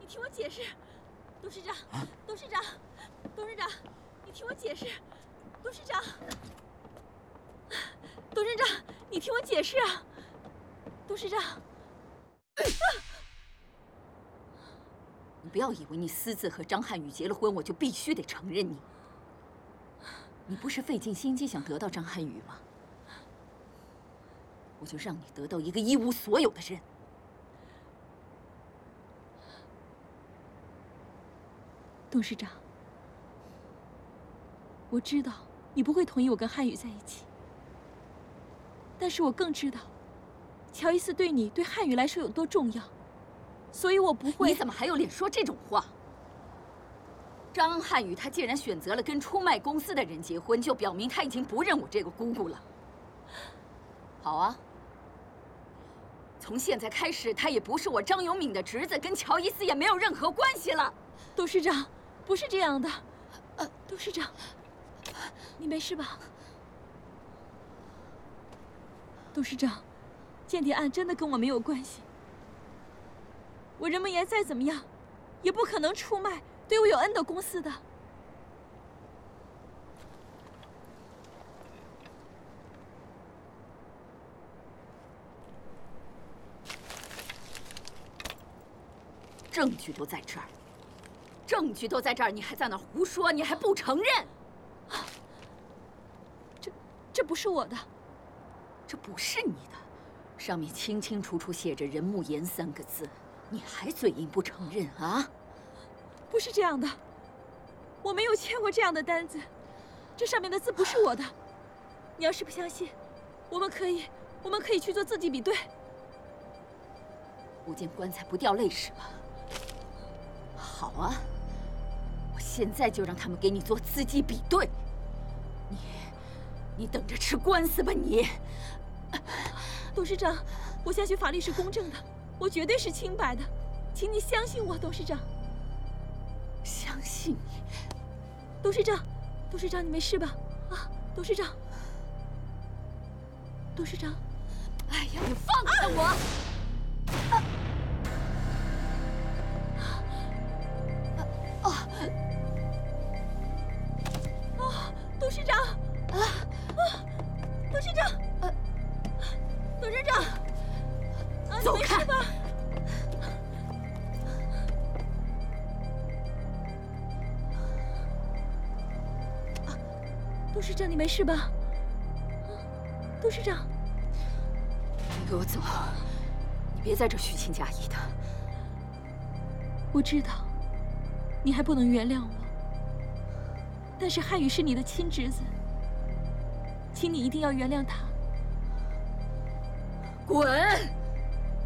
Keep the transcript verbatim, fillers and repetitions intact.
你听我解释，董事长，董事长，董事长，你听我解释，董事长，董事长，你听我解释啊，董事长。 你不要以为你私自和张瀚宇结了婚，我就必须得承认你。你不是费尽心机想得到张瀚宇吗？我就让你得到一个一无所有的人。 董事长，我知道你不会同意我跟瀚宇在一起，但是我更知道，乔伊斯对你、对瀚宇来说有多重要，所以我不会。 你怎么还有脸说这种话？张瀚宇他既然选择了跟出卖公司的人结婚，就表明他已经不认我这个姑姑了。好啊，从现在开始，他也不是我张永敏的侄子，跟乔伊斯也没有任何关系了。 董事长。 不是这样的，呃，董事长，你没事吧？董事长，间谍案真的跟我没有关系。我任梦妍再怎么样，也不可能出卖对我有恩的公司的。 证据都在这儿。 证据都在这儿，你还在那胡说，你还不承认？ 这，这不是我的， 这不是你的，上面清清楚楚写着“任慕言”三个字，你还嘴硬不承认啊？ 不是这样的，我没有签过这样的单子，这上面的字不是我的。你要是不相信，我们可以，我们可以去做字迹比对。 不见棺材不掉泪是吧？好啊。 现在就让他们给你做字迹比对，你，你等着吃官司吧你！ 董事长，我相信法律是公正的，我绝对是清白的，请你相信我，董事长。 相信你， 董事长，董事长，你没事吧？啊，董事长，董事长， 哎呀，你放开我！啊董事长，啊啊！董事长，呃，董事长，啊，你没事吧？啊，董事长，你没事吧？啊，董事长， 你给我走！你别在这虚情假意的。 我知道，你还不能原谅我。 但是瀚宇是你的亲侄子，请你一定要原谅他。 滚！